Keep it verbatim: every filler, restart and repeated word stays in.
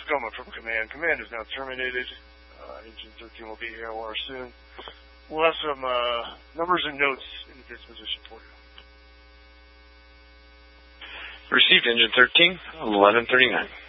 Skoma from Command. Command is now terminated. Uh, Engine thirteen will be A O R soon. We'll have some uh, numbers and notes in the disposition for you. Received, Engine thirteen, eleven thirty-nine.